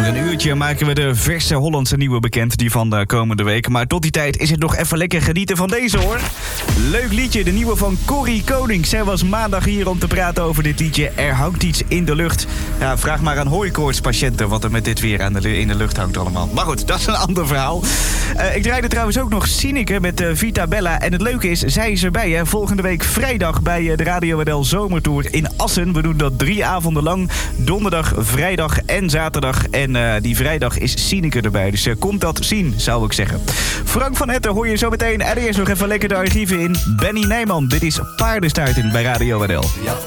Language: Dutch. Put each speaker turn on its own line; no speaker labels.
een uurtje maken we de verse Hollandse nieuwe bekend, die van de komende week. Maar tot die tijd is het nog even lekker genieten van deze, hoor. Leuk liedje, de nieuwe van Corrie Konings. Zij was maandag hier om te praten over dit liedje. Er hangt iets in de lucht. Ja, vraag maar aan hooikoortspatiënten wat er met dit weer in de lucht hangt allemaal. Maar goed, dat is een ander verhaal. Ik draaide trouwens ook nog Sineke met Vita Bella. En het leuke is, zij is erbij, hè. Volgende week vrijdag bij de Radio WNL Zomertour in Assen. We doen dat 3 avonden lang. Donderdag, vrijdag en zaterdag. En die vrijdag is Sineke erbij. Dus komt dat zien, zou ik zeggen. Frank van Etten hoor je zo meteen. En eerst nog even lekker de archieven in. Benny Nijman, dit is Paardenstuiten bij Radio WNL.
Ja.